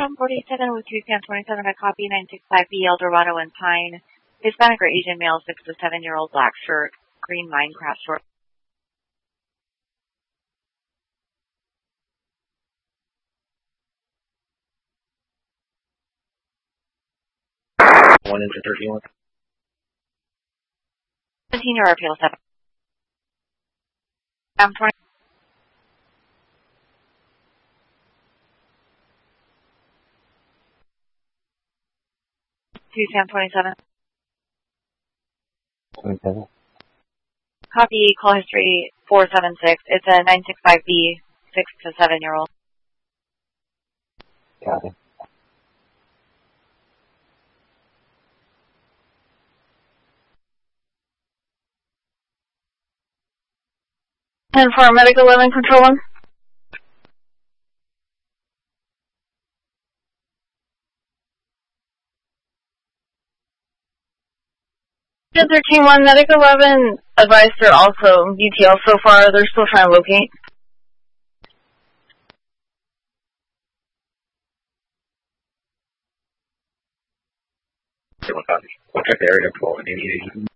47 with 2 Sam 27, I copy 965B, El Dorado and Pine. Hispanic or Asian male, 6 to 7-year-old, black shirt, green Minecraft short. One into 31. 17 or appeal 7. Sam 20. Sam 27. 27. Copy call history 476. It's a 965B, 6 to 7-year-old. Copy. And for Medic 11, Control 1. 13-1, Medic 11 advised they're also UTL so far. They're still trying to locate. We'll check the area for any